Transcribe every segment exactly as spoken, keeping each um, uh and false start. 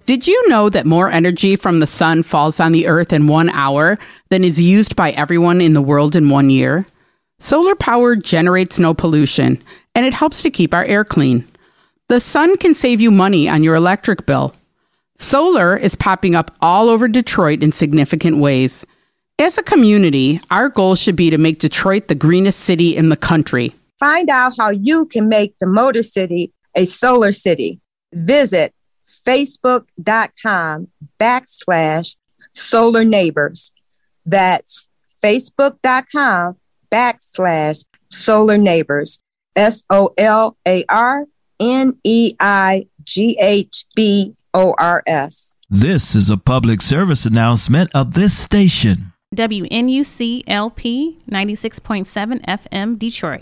Did you know that more energy from the sun falls on the earth in one hour than is used by everyone in the world in one year? Solar power generates no pollution, and it helps to keep our air clean. The sun can save you money on your electric bill. Solar is popping up all over Detroit in significant ways. As a community, our goal should be to make Detroit the greenest city in the country. Find out how you can make the Motor City a solar city. Visit facebook.com backslash solar neighbors. That's facebook.com backslash solar neighbors. S O L A R N E I G H B O R S. This is a public service announcement of this station. W N U C L P ninety-six point seven F M Detroit.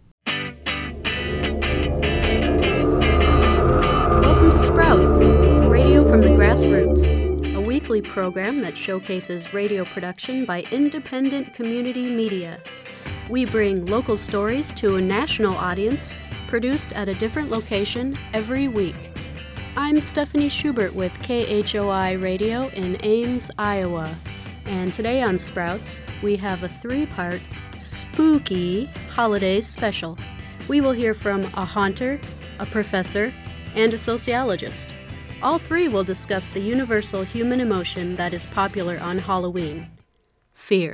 Welcome to Sprouts, radio from the grassroots, a weekly program that showcases radio production by independent community media. We bring local stories to a national audience, produced at a different location every week. I'm Stephanie Schubert with K H O I Radio in Ames, Iowa. And today on Sprouts, we have a three-part spooky holidays special. We will hear from a haunter, a professor, and a sociologist. All three will discuss the universal human emotion that is popular on Halloween: fear.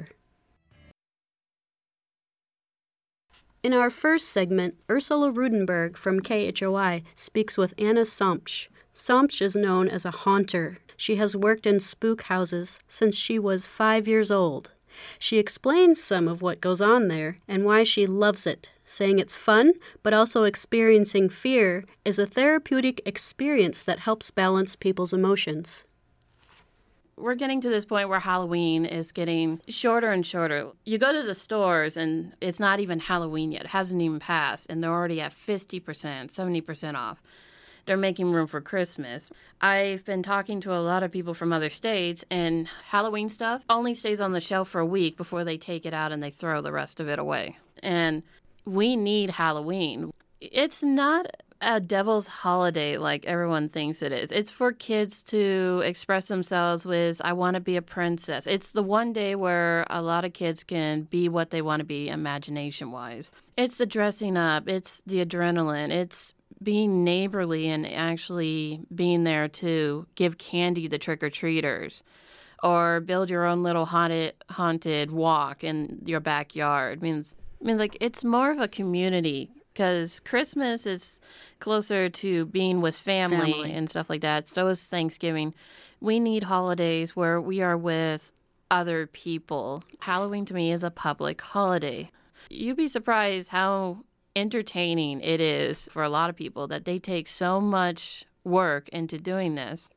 In our first segment, Ursula Rudenberg from K H O I speaks with Anna Sompsch. Sompsch is known as a haunter. She has worked in spook houses since she was five years old. She explains some of what goes on there and why she loves it, saying it's fun, but also experiencing fear is a therapeutic experience that helps balance people's emotions. We're getting to this point where Halloween is getting shorter and shorter. You go to the stores and it's not even Halloween yet. It hasn't even passed, and they're already at fifty percent, seventy percent off. They're making room for Christmas. I've been talking to a lot of people from other states, and Halloween stuff only stays on the shelf for a week before they take it out and they throw the rest of it away. And we need Halloween. It's not a devil's holiday like everyone thinks it is. It's for kids to express themselves with, I want to be a princess. It's the one day where a lot of kids can be what they want to be imagination-wise. It's the dressing up. It's the adrenaline. It's being neighborly and actually being there to give candy to trick-or-treaters or build your own little haunted haunted walk in your backyard. It means, I mean, like, it's more of a community because Christmas is closer to being with family, family and stuff like that. So is Thanksgiving. We need holidays where we are with other people. Halloween to me is a public holiday. You'd be surprised how entertaining it is for a lot of people that they take so much work into doing this.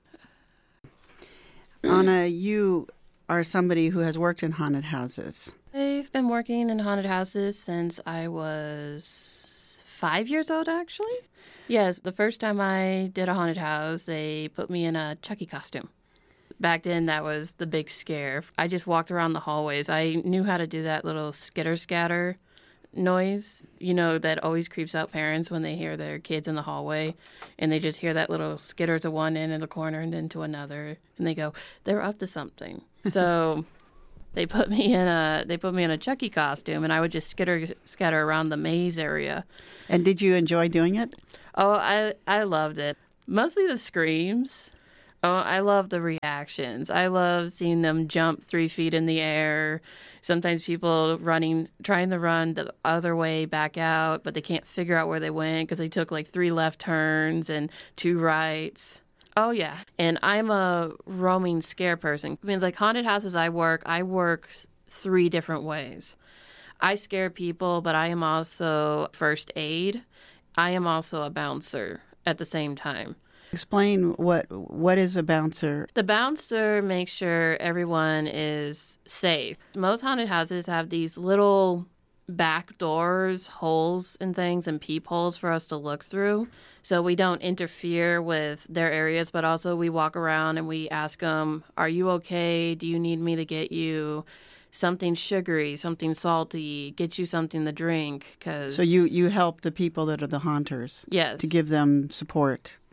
Anna, you are somebody who has worked in haunted houses. I've been working in haunted houses since I was five years old, actually. Yes, the first time I did a haunted house, they put me in a Chucky costume. Back then, that was the big scare. I just walked around the hallways. I knew how to do that little skitter-scatter noise, you know, that always creeps out parents when they hear their kids in the hallway and they just hear that little skitter to one end of the corner and then to another, and they go, they're up to something. So they put me in a they put me in a Chucky costume, and I would just skitter scatter around the maze area. And did you enjoy doing it? Oh, I I loved it. Mostly the screams. Oh, I love the reactions. I love seeing them jump three feet in the air. Sometimes people running, trying to run the other way back out, but they can't figure out where they went because they took like three left turns and two rights. Oh, yeah. And I'm a roaming scare person. It means like haunted houses I work, I work three different ways. I scare people, but I am also first aid. I am also a bouncer at the same time. Explain what what is a bouncer? The bouncer makes sure everyone is safe. Most haunted houses have these little back doors, holes and things, and peepholes for us to look through. So we don't interfere with their areas, but also we walk around and we ask them, are you okay? Do you need me to get you something sugary, something salty, get you something to drink? Cause so you, you help the people that are the haunters? Yes. To give them support?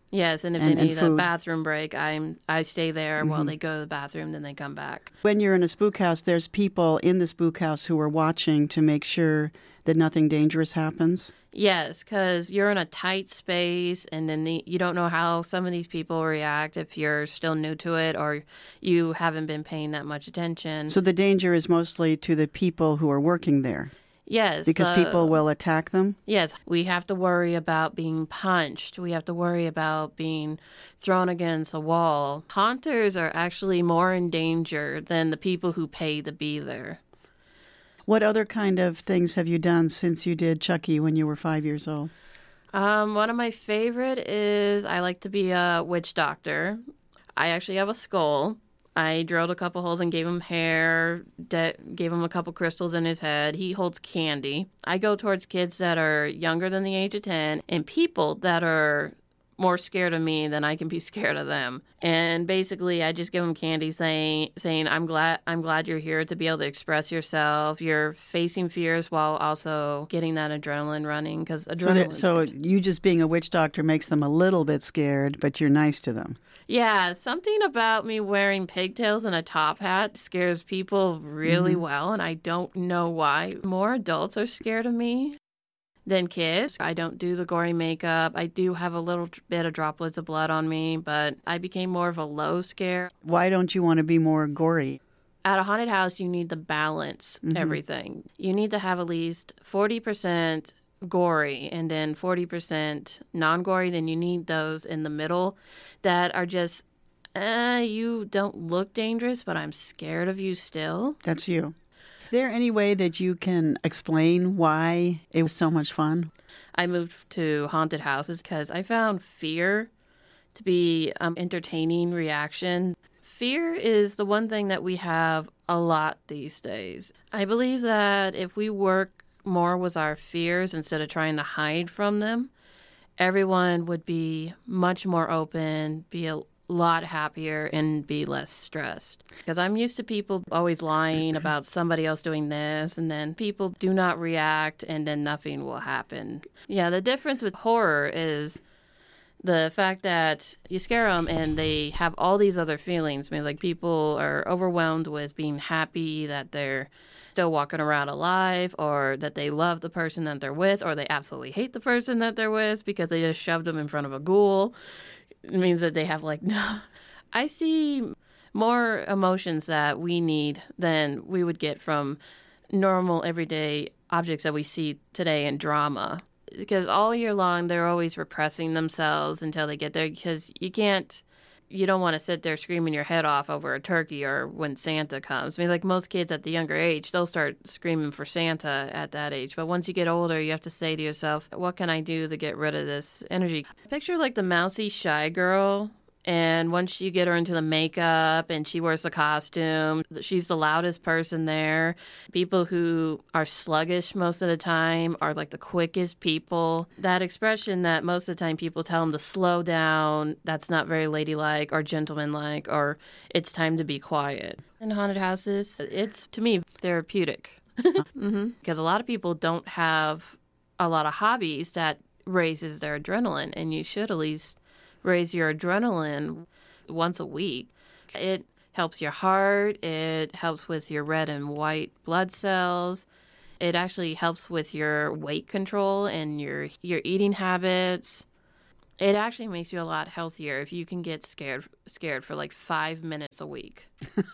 Yes, and if and, they need and a food. bathroom break, I'm I stay there Mm-hmm. while they go to the bathroom, then they come back. When you're in a spook house, there's people in the spook house who are watching to make sure that nothing dangerous happens. Yes, because you're in a tight space, and then the, you don't know how some of these people react if you're still new to it or you haven't been paying that much attention. So the danger is mostly to the people who are working there. Yes. Because the- people will attack them? Yes, we have to worry about being punched. We have to worry about being thrown against a wall. Haunters are actually more in danger than the people who pay to be there. What other kind of things have you done since you did Chucky when you were five years old? Um, one of my favorite is I like to be a witch doctor. I actually have a skull. I drilled a couple holes and gave him hair, de- gave him a couple crystals in his head. He holds candy. I go towards kids that are younger than the age of ten and people that are more scared of me than I can be scared of them. And basically, I just give them candy saying, saying I'm glad I'm glad you're here to be able to express yourself. You're facing fears while also getting that adrenaline running because So, adrenaline. that, so you just being a witch doctor makes them a little bit scared, but you're nice to them. Yeah, something about me wearing pigtails and a top hat scares people really Mm-hmm. well, and I don't know why. More adults are scared of me than kids. I don't do the gory makeup. I do have a little bit of droplets of blood on me, but I became more of a low scare. Why don't you want to be more gory? At a haunted house, you need to balance Mhm. everything. You need to have at least forty percent gory and then forty percent non-gory. Then you need those in the middle that are just, eh, you don't look dangerous, but I'm scared of you still. That's you. Is there any way that you can explain why it was so much fun? I moved to haunted houses because I found fear to be um, entertaining reaction. Fear is the one thing that we have a lot these days. I believe that if we work more with our fears instead of trying to hide from them, everyone would be much more open, be a lot happier, and be less stressed. Because I'm used to people always lying about somebody else doing this, and then people do not react, and then nothing will happen. Yeah, the difference with horror is the fact that you scare them and they have all these other feelings. I mean, like people are overwhelmed with being happy that they're still walking around alive, or that they love the person that they're with, or they absolutely hate the person that they're with because they just shoved them in front of a ghoul. It means that they have like, no. I see more emotions that we need than we would get from normal everyday objects that we see today in drama. Because all year long, they're always repressing themselves until they get there. Because you can't, you don't want to sit there screaming your head off over a turkey or when Santa comes. I mean, like most kids at the younger age, they'll start screaming for Santa at that age. But once you get older, you have to say to yourself, what can I do to get rid of this energy? Picture like the mousy, shy girl. And once you get her into the makeup and she wears the costume, she's the loudest person there. People who are sluggish most of the time are like the quickest people. That expression that most of the time people tell them to slow down, that's not very ladylike or gentlemanlike, or it's time to be quiet. In haunted houses, it's, to me, therapeutic. mm-hmm. Because a lot of people don't have a lot of hobbies that raises their adrenaline, and you should at least raise your adrenaline once a week. It helps your heart. It helps with your red and white blood cells. It actually helps with your weight control and your your eating habits. It actually makes you a lot healthier if you can get scared scared for like five minutes a week.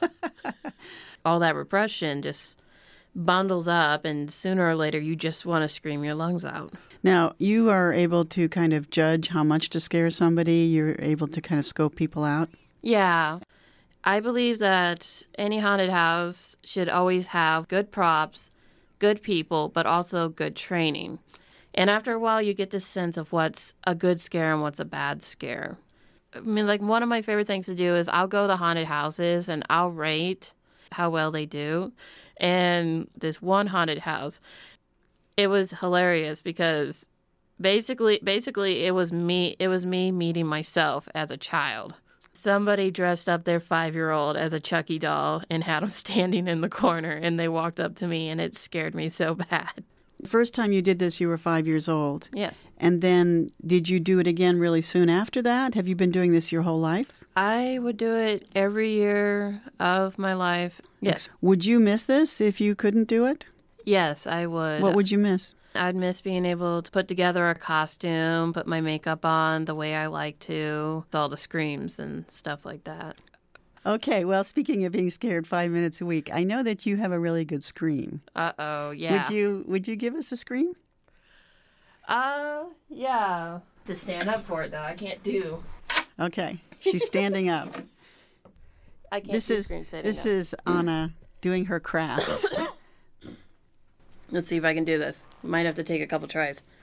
All that repression just bundles up, and sooner or later you just want to scream your lungs out. Now, you are able to kind of judge how much to scare somebody. You're able to kind of scope people out. Yeah. I believe that any haunted house should always have good props, good people, but also good training. And after a while, you get this sense of what's a good scare and what's a bad scare. I mean, like, one of my favorite things to do is I'll go to haunted houses and I'll rate how well they do. And this one haunted house, it was hilarious because basically basically it was me it was me meeting myself as a child. Somebody dressed up their five-year-old as a Chucky doll and had him standing in the corner, and they walked up to me, and it scared me so bad. The first time you did this, you were five years old. Yes. And then did you do it again really soon after that? Have you been doing this your whole life? I would do it every year of my life. Yes. Would you miss this if you couldn't do it? Yes, I would. What would you miss? I'd miss being able to put together a costume, put my makeup on the way I like to, with all the screams and stuff like that. Okay, well, speaking of being scared five minutes a week, I know that you have a really good scream. Uh-oh, yeah. Would you Would you give us a scream? Uh, yeah. To stand up for it, though, I can't do. Okay, she's standing up. I can't this do is scream sitting This up. is Anna doing her craft. Let's see if I can do this. Might have to take a couple tries.